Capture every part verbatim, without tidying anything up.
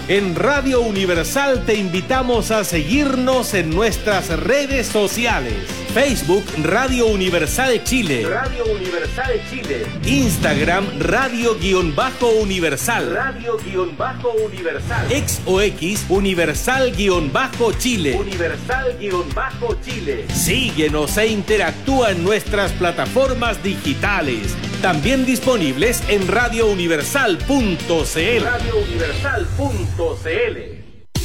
En Radio Universal te invitamos a seguirnos en nuestras redes sociales. Facebook Radio Universal Chile. Radio Universal Chile. Instagram Radio-Universal. Radio-Universal. Ex o X Universal-Chile. Universal-Chile. Síguenos e interactúa en nuestras plataformas digitales. También disponibles en radio universal punto c l. radio universal punto c l.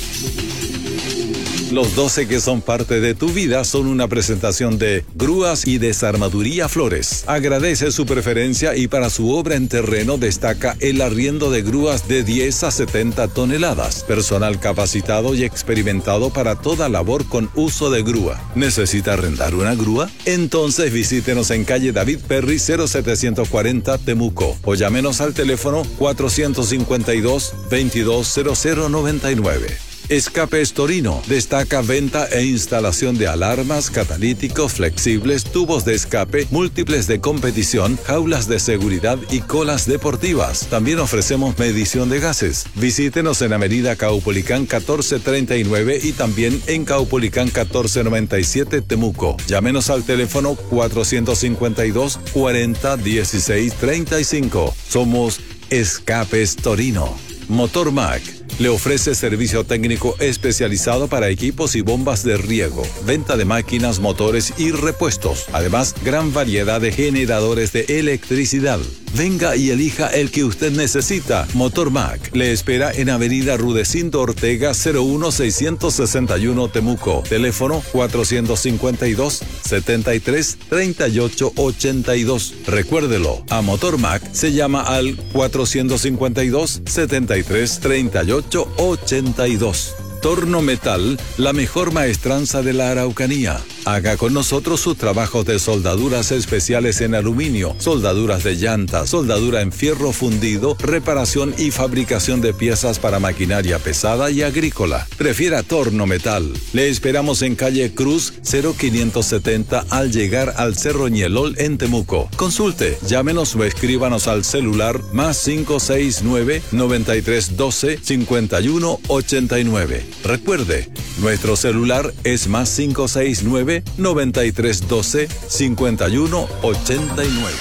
Los doce que son parte de tu vida son una presentación de Grúas y Desarmaduría Flores. Agradece su preferencia y para su obra en terreno destaca el arriendo de grúas de diez a setenta toneladas. Personal capacitado y experimentado para toda labor con uso de grúa. ¿Necesita arrendar una grúa? Entonces visítenos en calle David Perry cero setecientos cuarenta Temuco o llámenos al teléfono cuatrocientos cincuenta y dos, veintidós cero cero noventa y nueve. Escapes Torino destaca venta e instalación de alarmas, catalíticos flexibles, tubos de escape, múltiples de competición, jaulas de seguridad y colas deportivas. También ofrecemos medición de gases. Visítenos en Avenida Caupolicán catorce treinta y nueve y también en Caupolicán catorce noventa y siete Temuco. Llámenos al teléfono cuatrocientos cincuenta y dos, cuarenta, dieciséis, treinta y cinco. Somos Escapes Torino. Motor Mac le ofrece servicio técnico especializado para equipos y bombas de riego, venta de máquinas, motores y repuestos. Además, gran variedad de generadores de electricidad. Venga y elija el que usted necesita. Motor Mac le espera en Avenida Rudecindo Ortega cero uno seiscientos sesenta y uno Temuco. Teléfono cuatrocientos cincuenta y dos, setenta y tres, treinta y ocho, ochenta y dos. Recuérdelo, a Motor Mac se llama al cuatrocientos cincuenta y dos, setenta y tres, treinta y ocho, ochenta y dos. Torno Metal, la mejor maestranza de la Araucanía. Haga con nosotros sus trabajos de soldaduras especiales en aluminio, soldaduras de llantas, soldadura en fierro fundido, reparación y fabricación de piezas para maquinaria pesada y agrícola. Prefiera Torno Metal. Le esperamos en calle Cruz cero quinientos setenta al llegar al Cerro Ñelol en Temuco. Consulte, llámenos o escríbanos al celular más cinco seis nueve, noventa y tres doce, cincuenta y uno ochenta y nueve. Recuerde, nuestro celular es más cinco seis nueve, noventa y tres doce, cincuenta y uno ochenta y nueve.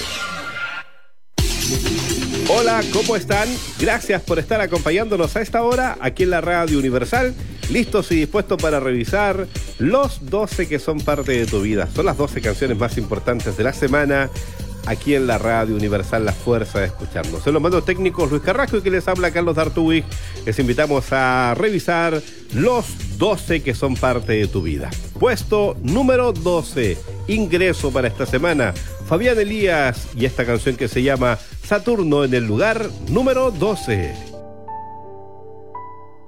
Hola, ¿cómo están? Gracias por estar acompañándonos a esta hora aquí en la Radio Universal, listos y dispuestos para revisar los doce que son parte de tu vida. Son las doce canciones más importantes de la semana aquí en la Radio Universal, la fuerza de escucharnos. En los mandos técnicos, Luis Carrasco, y que les habla Carlos D'Artúi. Les invitamos a revisar los doce que son parte de tu vida. Puesto número doce, ingreso para esta semana, Fabián Elías y esta canción que se llama Saturno en el lugar número doce.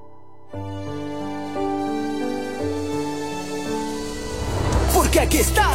Porque aquí está